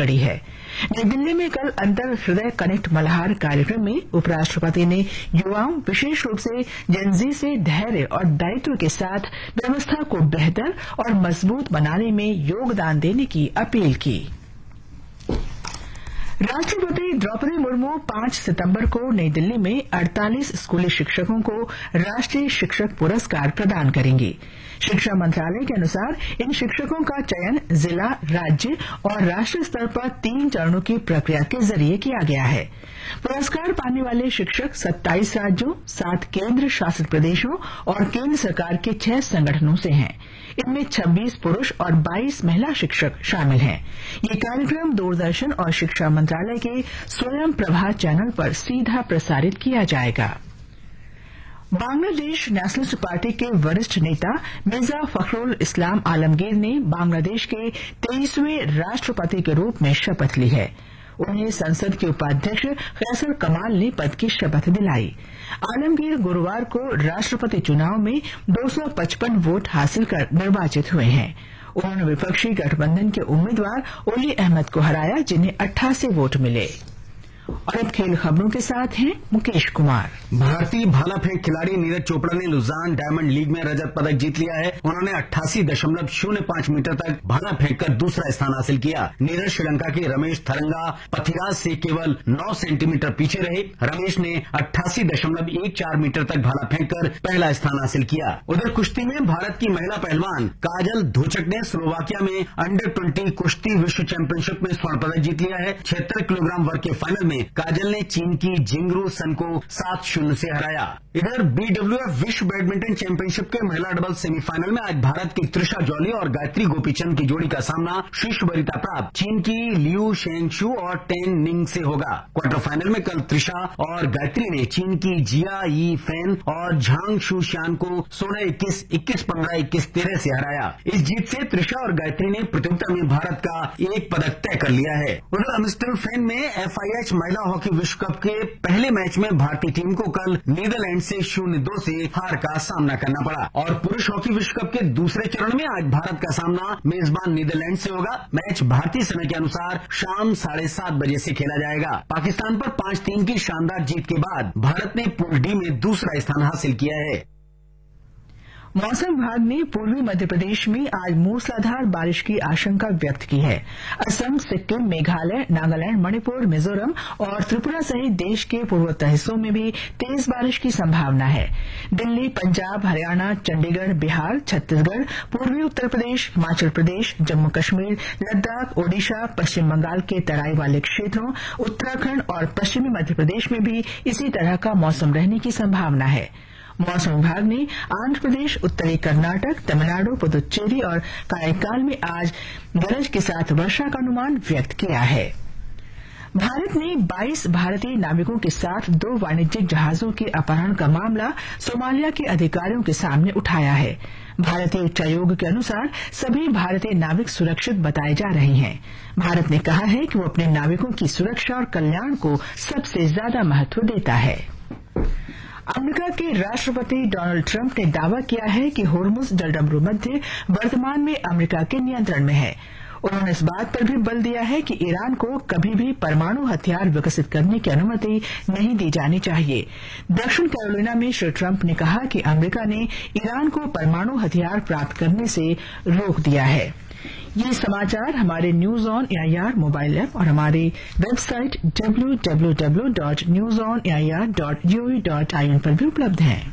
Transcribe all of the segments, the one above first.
कड़ी है। नई दिल्ली में कल अंतर हृदय कनेक्ट मल्हार कार्यक्रम में उपराष्ट्रपति ने युवाओं, विशेष रूप से जेनजी से धैर्य और दायित्व के साथ व्यवस्था को बेहतर और मजबूत बनाने में योगदान देने की अपील की। राष्ट्रपति द्रौपदी मुर्मू 5 सितंबर को नई दिल्ली में 48 स्कूली शिक्षकों को राष्ट्रीय शिक्षक पुरस्कार प्रदान करेंगी। शिक्षा मंत्रालय के अनुसार इन शिक्षकों का चयन जिला, राज्य और राष्ट्रीय स्तर पर 3 चरणों की प्रक्रिया के जरिए किया गया है। पुरस्कार पाने वाले शिक्षक 27 राज्यों, 7 केंद्र शासित प्रदेशों और केंद्र सरकार के 6 संगठनों से हैं। इनमें 26 पुरुष और 22 महिला शिक्षक शामिल हैं। ये कार्यक्रम दूरदर्शन और शिक्षा मंत्रालय के स्वयं प्रभा चैनल पर सीधा प्रसारित किया जाएगा। बांग्लादेश नेशनलिस्ट पार्टी के वरिष्ठ नेता मिर्जा फखरुल इस्लाम आलमगीर ने बांग्लादेश के 23वें राष्ट्रपति के रूप में शपथ ली है। उन्हें संसद के उपाध्यक्ष फैसल कमाल ने पद की शपथ दिलाई। आलमगीर गुरुवार को राष्ट्रपति चुनाव में 255 वोट हासिल कर निर्वाचित हुए हैं। उन्होंने विपक्षी गठबंधन के उम्मीदवार ओली अहमद को हराया, जिन्हें 88 वोट मिले। और अब खेल खबरों के साथ हैं मुकेश कुमार। भारतीय भाला फेंक खिलाड़ी नीरज चोपड़ा ने लुजान डायमंड लीग में रजत पदक जीत लिया है। उन्होंने 88.05 मीटर तक भाला फेंककर दूसरा स्थान हासिल किया। नीरज श्रीलंका के रमेश थरंगा पथिराज से केवल 9 सेंटीमीटर पीछे रहे। रमेश ने 88.14 मीटर तक भाला फेंककर पहला स्थान हासिल किया। उधर कुश्ती में भारत की महिला पहलवान काजल धोचक ने स्लोवाकिया में अंडर 20 कुश्ती विश्व चैंपियनशिप में स्वर्ण पदक जीत लिया है। 76 किलोग्राम वर्ग के फाइनल में काजल ने चीन की जिंगरू सन को 7-0 से हराया। इधर BWF विश्व बैडमिंटन चैंपियनशिप के महिला डबल सेमीफाइनल में आज भारत की त्रिशा जॉली और गायत्री गोपीचंद की जोड़ी का सामना शीर्ष वरीयता प्राप्त चीन की लियू शेंगशु और टेन निंग से होगा। क्वार्टर फाइनल में कल त्रिशा और गायत्री ने चीन की जिया यी फैन और झांग शुशियान को 16-21, 21-15, 21-13 से हराया। इस जीत से त्रिशा और गायत्री ने प्रतियोगिता में भारत का एक पदक तय कर लिया है। उधर एम्स्टर्डम में FIH महिला हॉकी विश्व कप के पहले मैच में भारतीय टीम को कल नीदरलैंड से 0-2 से हार का सामना करना पड़ा। और पुरुष हॉकी विश्व कप के दूसरे चरण में आज भारत का सामना मेजबान नीदरलैंड से होगा। मैच भारतीय समय के अनुसार शाम 7:30 बजे से खेला जाएगा। पाकिस्तान पर 5-3 की शानदार जीत के बाद भारत ने पूल डी में दूसरा स्थान हासिल किया है। मौसम विभाग ने पूर्वी मध्य प्रदेश में आज मूसलाधार बारिश की आशंका व्यक्त की है। असम, सिक्किम, मेघालय, नागालैंड, मणिपुर, मिजोरम और त्रिपुरा सहित देश के पूर्वोत्तर हिस्सों में भी तेज बारिश की संभावना है। दिल्ली, पंजाब, हरियाणा, चंडीगढ़, बिहार, छत्तीसगढ़, पूर्वी उत्तर प्रदेश, हिमाचल प्रदेश, जम्मू कश्मीर, लद्दाख, ओडिशा, पश्चिम बंगाल के तराई वाले क्षेत्रों, उत्तराखंड और पश्चिमी मध्य प्रदेश में भी इसी तरह का मौसम रहने की संभावना है। मौसम विभाग ने आंध्र प्रदेश, उत्तरी कर्नाटक, तमिलनाडु, पुदुच्चेरी और काराइकाल में आज गरज के साथ वर्षा का अनुमान व्यक्त किया है। भारत ने 22 भारतीय नाविकों के साथ 2 वाणिज्यिक जहाजों के अपहरण का मामला सोमालिया के अधिकारियों के सामने उठाया है। भारतीय उच्चायोग के अनुसार सभी भारतीय नाविक सुरक्षित बताए जा रहे हैं। भारत ने कहा है कि वो अपने नाविकों की सुरक्षा और कल्याण को सबसे ज्यादा महत्व देता है। अमेरिका के राष्ट्रपति डोनाल्ड ट्रंप ने दावा किया है कि होर्मुज जलडमरू मध्य वर्तमान में अमेरिका के नियंत्रण में है। उन्होंने इस बात पर भी बल दिया है कि ईरान को कभी भी परमाणु हथियार विकसित करने की अनुमति नहीं दी जानी चाहिए। दक्षिण कैरोलिना में श्री ट्रंप ने कहा कि अमेरिका ने ईरान को परमाणु हथियार प्राप्त करने से रोक दिया है। ये समाचार हमारे news on AIR mobile app और हमारे वेबसाइट www.newsonair.gov.in पर भी उपलब्ध हैं।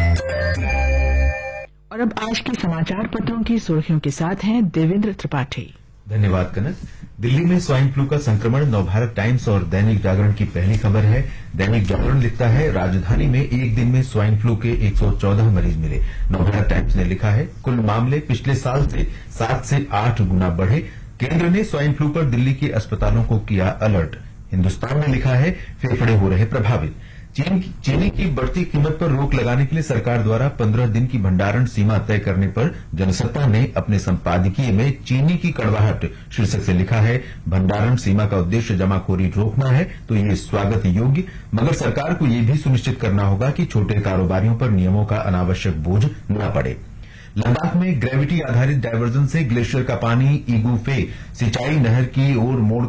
और अब आज के समाचार पत्रों की सुर्खियों के साथ हैं देवेंद्र त्रिपाठी। धन्यवाद कनक। दिल्ली में स्वाइन फ्लू का संक्रमण नवभारत टाइम्स और दैनिक जागरण की पहली खबर है। दैनिक जागरण लिखता है, राजधानी में एक दिन में स्वाइन फ्लू के 114 मरीज मिले। नवभारत टाइम्स ने लिखा है, कुल मामले पिछले साल से 7 से 8 गुना बढ़े। केंद्र ने स्वाइन फ्लू पर दिल्ली के अस्पतालों को किया अलर्ट। हिन्दुस्तान ने लिखा है, फेफड़े हो रहे प्रभावित। चीनी की बढ़ती कीमत पर रोक लगाने के लिए सरकार द्वारा 15 दिन की भंडारण सीमा तय करने पर जनसत्ता ने अपने संपादकीय में चीनी की कड़वाहट शीर्षक से लिखा है, भंडारण सीमा का उद्देश्य जमाखोरी रोकना है तो ये स्वागत योग्य, मगर सरकार को ये भी सुनिश्चित करना होगा कि छोटे कारोबारियों पर नियमों का अनावश्यक बोझ न पड़े। लद्दाख में ग्रेविटी आधारित डायवर्जन से ग्लेशियर का पानी इगू फे सिंचाई नहर की ओर मोड़